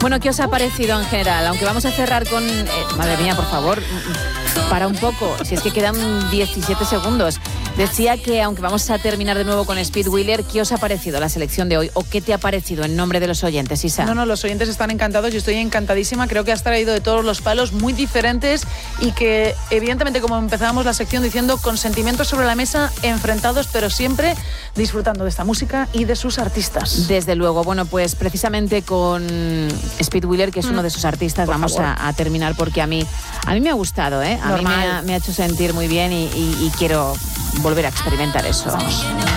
Bueno, ¿qué os ha parecido en general? Aunque vamos a cerrar con... madre mía, por favor, para un poco, si es que quedan 17 segundos. Decía que, aunque vamos a terminar de nuevo con Speed Wheeler, ¿qué os ha parecido la selección de hoy? ¿O qué te ha parecido en nombre de los oyentes, Isa? No, los oyentes están encantados, yo estoy encantadísima. Creo que has traído de todos los palos, muy diferentes, y que, evidentemente, como empezábamos la sección diciendo, con sentimientos sobre la mesa, enfrentados, pero siempre disfrutando de esta música y de sus artistas. Desde luego. Bueno, pues precisamente con Speed Wheeler, que es uno de sus artistas, vamos a terminar, porque a mí me ha gustado, ¿eh? A mí me ha hecho sentir muy bien y quiero volver a experimentar eso. Vamos.